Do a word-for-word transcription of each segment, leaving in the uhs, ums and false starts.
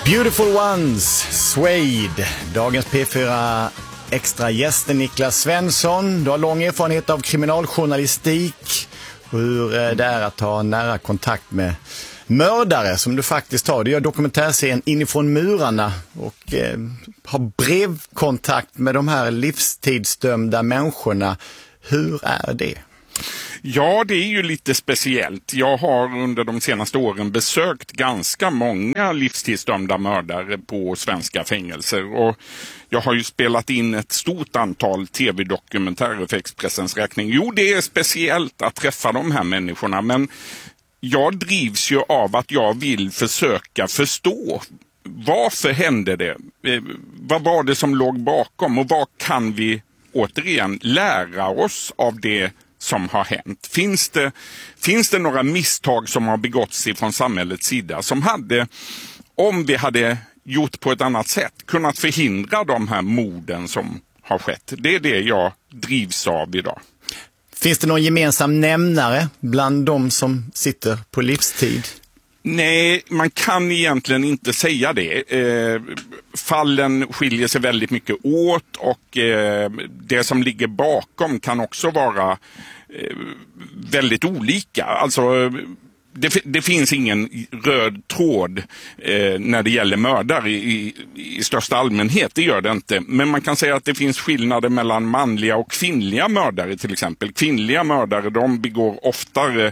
Beautiful Ones, Suede. Dagens P fyra extra gäst Niklas Svensson. Du har lång erfarenhet av kriminaljournalistik. Hur det är att ha nära kontakt med mördare som du faktiskt har. Du gör dokumentärserien Inifrån murarna och eh, har brevkontakt med de här livstidsdömda människorna. Hur är det? Ja, det är ju lite speciellt. Jag har under de senaste åren besökt ganska många livstidsdömda mördare på svenska fängelser. Och jag har ju spelat in ett stort antal tv-dokumentärer för Expressens räkning. Jo, det är speciellt att träffa de här människorna, men jag drivs ju av att jag vill försöka förstå. Varför hände det? Eh, vad var det som låg bakom? Och vad kan vi återigen lära oss av det som har hänt? Finns det, finns det några misstag som har begåtts från samhällets sida som hade, om vi hade gjort på ett annat sätt, kunnat förhindra de här morden som har skett? Det är det jag drivs av idag. Finns det någon gemensam nämnare bland de som sitter på livstid? Nej, man kan egentligen inte säga det. Eh, fallen skiljer sig väldigt mycket åt och eh, det som ligger bakom kan också vara eh, väldigt olika. Alltså, det, det finns ingen röd tråd eh, när det gäller mördare i, i, i största allmänhet, det gör det inte. Men man kan säga att det finns skillnader mellan manliga och kvinnliga mördare till exempel. Kvinnliga mördare, de begår oftare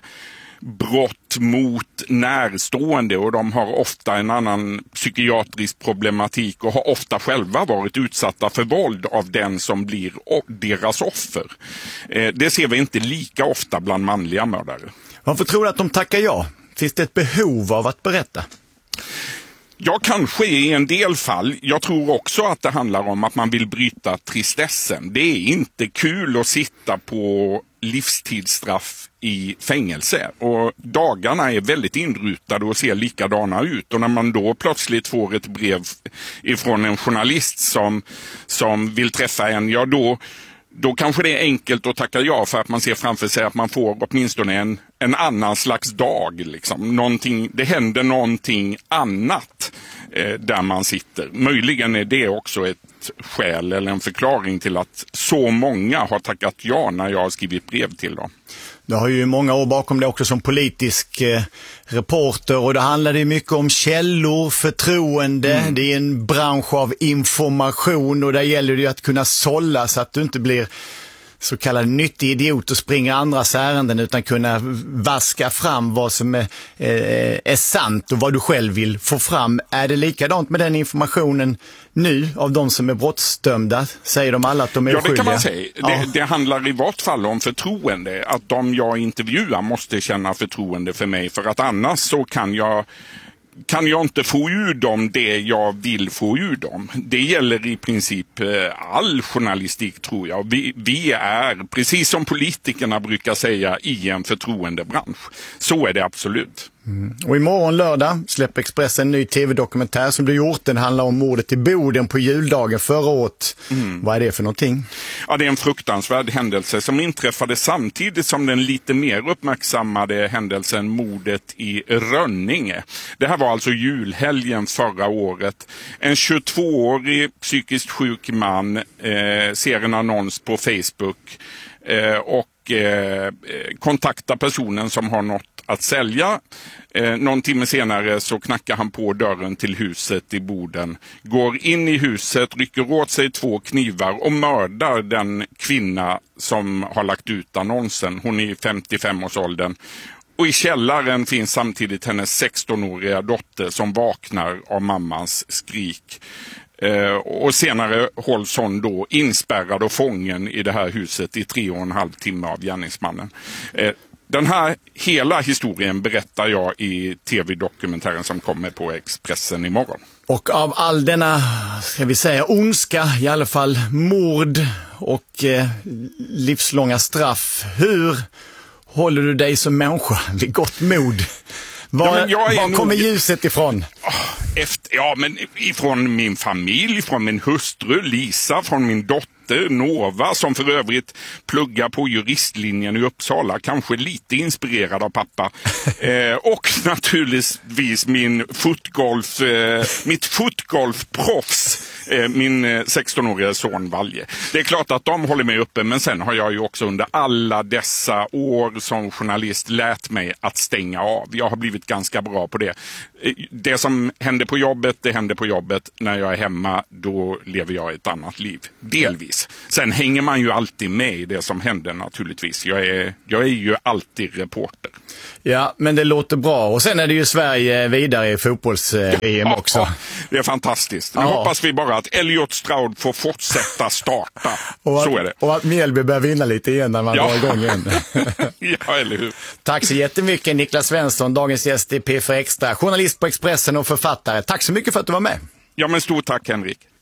brott mot närstående och de har ofta en annan psykiatrisk problematik och har ofta själva varit utsatta för våld av den som blir deras offer. Det ser vi inte lika ofta bland manliga mördare. Varför tror du att de tackar ja? Finns det ett behov av att berätta? Ja, kanske i en del fall. Jag tror också att det handlar om att man vill bryta tristessen. Det är inte kul att sitta på livstidsstraff i fängelse och dagarna är väldigt inrutade och ser likadana ut, och när man då plötsligt får ett brev ifrån en journalist som, som vill träffa en, ja då Då kanske det är enkelt att tacka ja för att man ser framför sig att man får åtminstone en, en annan slags dag. Liksom. Någonting, det händer någonting annat eh, där man sitter. Möjligen är det också ett skäl eller en förklaring till att så många har tackat ja när jag har skrivit brev till dem. Du har ju många år bakom det också som politisk eh, reporter, och det handlar ju mycket om källor, förtroende. Mm. Det är en bransch av information och där gäller det ju att kunna sålla så att du inte blir så kallad nyttig idiot och springer andras ärenden, utan kunna vaska fram vad som är, eh, är sant och vad du själv vill få fram. Är det likadant med den informationen nu av de som är brottsdömda? Säger de alla att de är ja, oskyldiga? Ja, det kan man säga. Ja. Det, det handlar i vart fall om förtroende. Att de jag intervjuar måste känna förtroende för mig, för att annars så kan jag kan jag inte få ur dem det jag vill få ur dem. Det gäller i princip all journalistik, tror jag. Vi, vi är, precis som politikerna brukar säga, i en förtroendebransch. Så är det absolut. Mm. Och imorgon lördag släpper Expressen en ny tv-dokumentär som du gjort. Den handlar om mordet i Boden på juldagen förra året. Mm. Vad är det för någonting? Ja, det är en fruktansvärd händelse som inträffade samtidigt som den lite mer uppmärksammade händelsen mordet i Rönninge. Det här var alltså julhelgen förra året. En tjugotvåårig psykiskt sjuk man eh, ser en annons på Facebook eh, och eh, kontaktar personen som har något att sälja. Eh, någon timme senare så knackar han på dörren till huset i Boden, går in i huset, rycker åt sig två knivar och mördar den kvinna som har lagt ut annonsen. Hon är i femtiofem-årsåldern. Och i källaren finns samtidigt hennes sextonåriga dotter som vaknar av mammans skrik. Eh, och senare hålls hon då inspärrad och fången i det här huset i tre och en halv timme av gärningsmannen. Eh, Den här hela historien berättar jag i tv-dokumentären som kommer på Expressen imorgon. Och av all denna, ska vi säga, ondska, i alla fall mord och eh, livslånga straff, hur håller du dig som människa vid gott mod? Var, ja, var nog... kommer ljuset ifrån? Efter, ja, men ifrån min familj, från min hustru Lisa, från min dotter Peter Nova, som för övrigt pluggar på juristlinjen i Uppsala, kanske lite inspirerad av pappa. eh, och naturligtvis min fotgolf, eh, mitt fotgolfproffs, eh, min eh, sexton-åriga son Valje. Det är klart att de håller mig uppe, men sen har jag ju också under alla dessa år som journalist lärt mig att stänga av. Jag har blivit ganska bra på det. Det som händer på jobbet, det händer på jobbet. När jag är hemma, då lever jag ett annat liv. Delvis. Sen hänger man ju alltid med i det som händer naturligtvis. Jag är, jag är ju alltid reporter. Ja, men det låter bra. Och sen är det ju Sverige vidare i fotbolls-E M också. Ja, det är fantastiskt. Nu ja. hoppas vi bara att Elliot Stroud får fortsätta starta. och att, så är det. Och att Mjällby börjar vinna lite igen när man ja. drar igång igen. Ja, eller hur? Tack så jättemycket Niklas Svensson, dagens gäst i P fyra Extra. Journalist på Expressen och författare. Tack så mycket för att du var med. Ja, men stort tack Henrik.